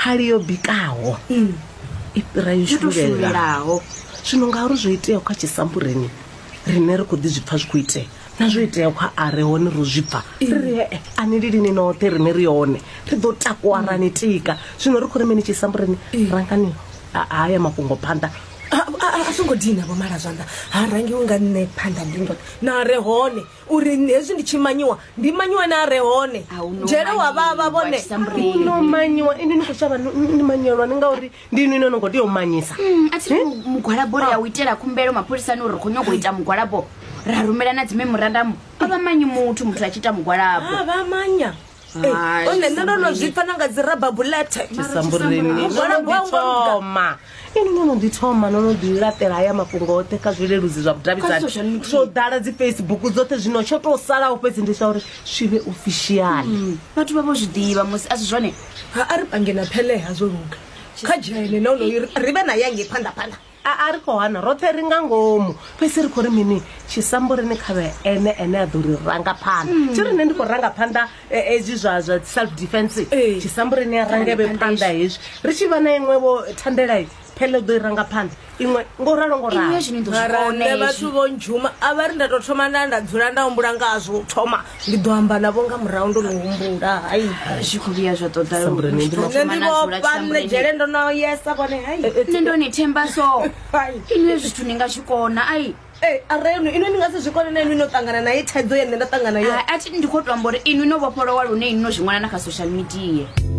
khali yo bikaho I fhira yo shulelaho zwino ngauri zwo itea kha Chisambureni rine ri khou ḓi zwipfa zwi khou itea na zwo itea kha are hone ro zwipfa ri ani lini noṱhe rine ri hone ri ḓo takuwa rani tika zwino ri khou ri mini Chisambureni rangani haya mafhungo phanḓa a songo dina vho mala zwanḓa ha rangiwe nga nṋe phanḓa ndi ndo na re hone uri hezwi ndi tshimanyiwa ndi manyiwe na re hone dzhele wa vha vhone no manyiwa ini ni khou shavha ni manyelwa ni ngauri ndi ini no ngo tea u manyisa a thi mugwalabo ya u itela khumbelo mapholisani uri ri khou nyaga u ita mugwalabo ra rumela na dzi memorandum a vha manyi muthu a tshi ita mugwalabo a vha manya one nṋe ndo no zwi pfa na nga dzi rubber bullet Chisambureni thoma ini no ndi thoma no ḓi laṱela haya mafhungo oṱhe kha zwileludzi zwa vhudavhidzani zwo ḓala dzi Facebook dzoṱhe zwino tsho to salaho fhedzi ndi sha uri zwive official vhathu vha vho zwi ḓivha musi a si zwone a ri pange na pheleha zwo luga kha dzhele no ri vhe na yange phanḓa a ri khou hana roṱhe ri nga ngomu fhedzi ri khou ri mini Chisambureni khavhe ene a ḓo ri ranga phanḓa tshi ri nṋe ndi khou ranga phanḓa ezwi zwa self defense Chisambureni a rangevhe phanḓa hezwi ri tshi vha na iṅwevho thandela phele ḓo I ranga phanḓa iṅwe ngoralo nne vhathu vho njuma a vha ri nda tou thoma nda dzula nda humbula ngazwo thoma ndi ḓo amba navho nga murahu ndo no humbula hayi zwi khou vhuya zwa ṱoḓa nṋe ndi vhofha nne dzhele ndo no yesa vhone hayi nṋe ndo ni themba so inwe zwithu ni nga zwi kona ai areno ino ni nga se zwi kone na ino no ṱangana na thaidzo ya nṋe nda ṱangana yo a thi ndi khou tou amba uri inwi no vhofholowa lune ini no zwi ṅwana na kha social media